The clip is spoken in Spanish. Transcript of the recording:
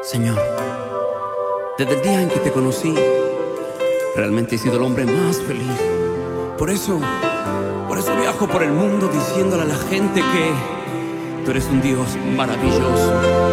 Señor, desde el día en que te conocí, realmente he sido el hombre más feliz. Por eso viajo por el mundo diciéndole a la gente que tú eres un Dios maravilloso.